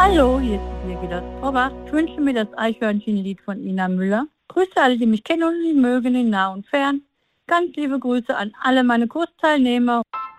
Hallo, hier ist Birgit Ober. Ich wünsche mir das Eichhörnchenlied von Ina Müller. Grüße alle, die mich kennen und die mögen, in nah und fern. Ganz liebe Grüße an alle meine Kursteilnehmer.